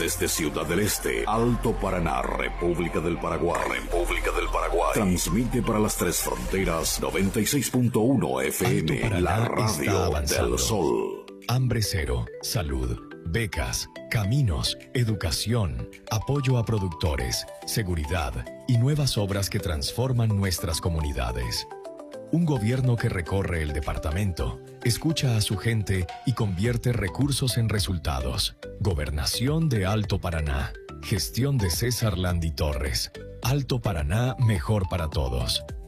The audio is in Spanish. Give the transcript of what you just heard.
desde Ciudad del Este, Alto Paraná, República del Paraguay. Transmite para las tres fronteras 96.1 FM, la radio del sol. Hambre cero, salud, becas, caminos, educación, apoyo a productores, seguridad y nuevas obras que transforman nuestras comunidades. Un gobierno que recorre el departamento, escucha a su gente y convierte recursos en resultados. Gobernación de Alto Paraná. Gestión de César Landi Torres. Alto Paraná, mejor para todos.